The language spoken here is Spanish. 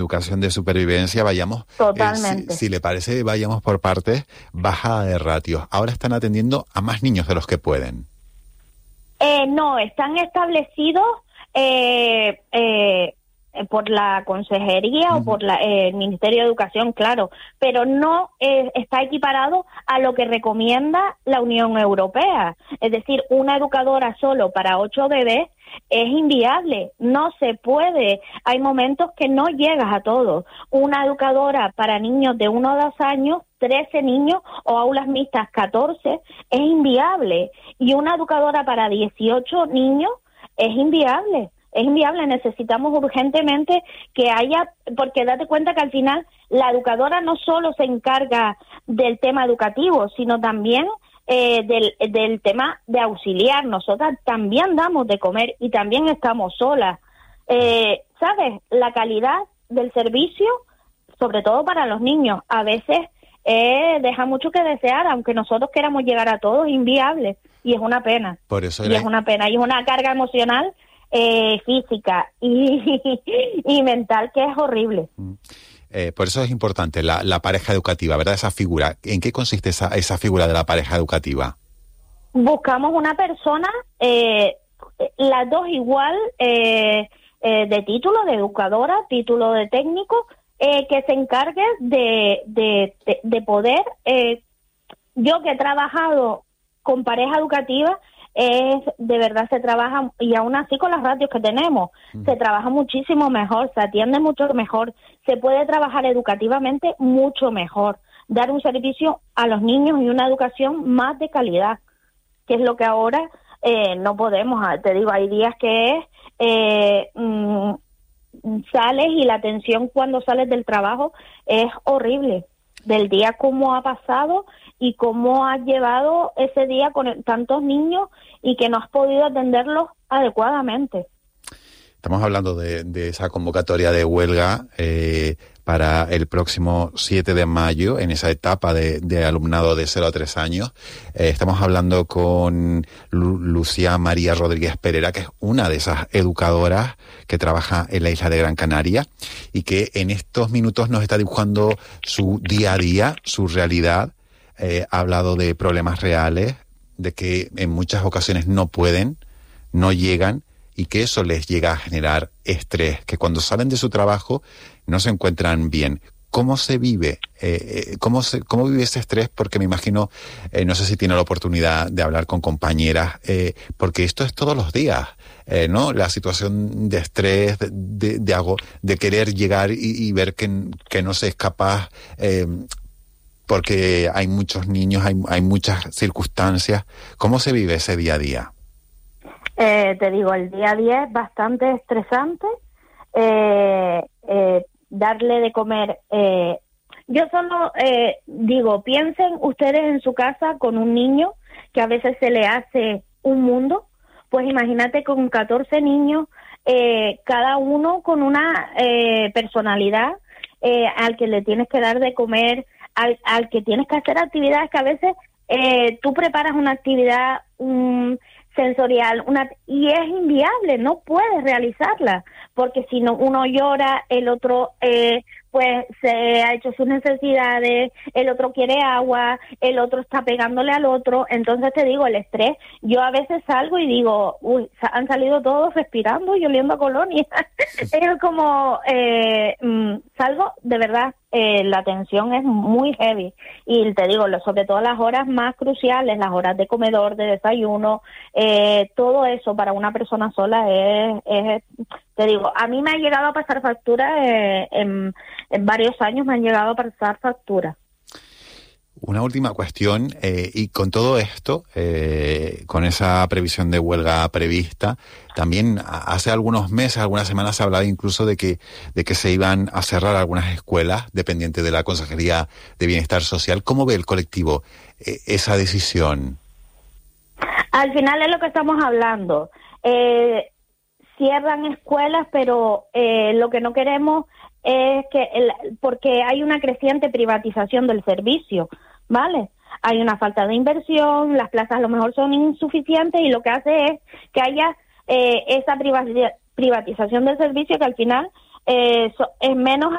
Educación de supervivencia, vayamos, Totalmente. si le parece, vayamos por partes, bajada de ratios. Ahora están atendiendo a más niños de los que pueden. No, están establecidos por la consejería o por el Ministerio de Educación, claro, pero no está equiparado a lo que recomienda la Unión Europea. Es decir, una educadora solo para 8 bebés es inviable, no se puede. Hay momentos que no llegas a todos. Una educadora para niños de 1 a 2 años, 13 niños, o aulas mixtas 14, es inviable. Y una educadora para 18 niños es inviable. Es inviable, necesitamos urgentemente que haya, porque date cuenta que al final la educadora no solo se encarga del tema educativo, sino también del tema de auxiliar. Nosotras también damos de comer y también estamos solas. ¿Sabes? La calidad del servicio, sobre todo para los niños, a veces deja mucho que desear, aunque nosotros queramos llegar a todos, es inviable, y es una pena. Por eso y es una pena, y es una carga emocional física y mental que es horrible. Por eso es importante la pareja educativa, ¿verdad? Esa figura. ¿En qué consiste esa figura de la pareja educativa? Buscamos una persona, las dos igual, de título, de educadora, título de técnico, que se encargue de poder... yo que he trabajado con pareja educativa, de verdad se trabaja, y aún así con las ratios que tenemos, se trabaja muchísimo mejor, se atiende mucho mejor, se puede trabajar educativamente mucho mejor, dar un servicio a los niños y una educación más de calidad, que es lo que ahora no podemos. Te digo, hay días que sales y la atención cuando sales del trabajo es horrible, del día cómo ha pasado y cómo has llevado ese día con tantos niños y que no has podido atenderlos adecuadamente. Estamos hablando de esa convocatoria de huelga para el próximo 7 de mayo, en esa etapa de alumnado de 0 a 3 años. Estamos hablando con Lucía María Rodríguez Pereira, que es una de esas educadoras que trabaja en la isla de Gran Canaria y que en estos minutos nos está dibujando su día a día, su realidad. Ha hablado de problemas reales, de que en muchas ocasiones no pueden, no llegan, y que eso les llega a generar estrés, que cuando salen de su trabajo no se encuentran bien. ¿Cómo se vive? ¿Cómo vive ese estrés? Porque me imagino, no sé si tiene la oportunidad de hablar con compañeras, porque esto es todos los días, ¿no? La situación de estrés, de querer llegar y ver que no se es capaz, porque hay muchos niños, hay muchas circunstancias. ¿Cómo se vive ese día a día? Te digo, el día a día es bastante estresante. Darle de comer. Yo solo digo, piensen ustedes en su casa con un niño que a veces se le hace un mundo. Pues imagínate con 14 niños, cada uno con una personalidad, al que le tienes que dar de comer, al que tienes que hacer actividades que a veces tú preparas una actividad sensorial, y es inviable, no puedes realizarla, porque si no, uno llora, el otro pues se ha hecho sus necesidades, el otro quiere agua, el otro está pegándole al otro. Entonces te digo, el estrés, yo a veces salgo y digo, uy, han salido todos respirando y oliendo a colonia. Es como, salgo, de verdad, la tensión es muy heavy, y te digo, sobre todo las horas más cruciales, las horas de comedor, de desayuno, todo eso para una persona sola es, te digo, a mí me ha llegado a pasar factura, en varios años me han llegado a pasar factura. Una última cuestión, y con todo esto, con esa previsión de huelga prevista, también hace algunos meses, algunas semanas se hablaba incluso de que se iban a cerrar algunas escuelas dependientes de la Consejería de Bienestar Social. ¿Cómo ve el colectivo esa decisión? Al final es lo que estamos hablando. Cierran escuelas, pero lo que no queremos es que, porque hay una creciente privatización del servicio, ¿vale? Hay una falta de inversión, las plazas a lo mejor son insuficientes, y lo que hace es que haya esa privatización del servicio, que al final es menos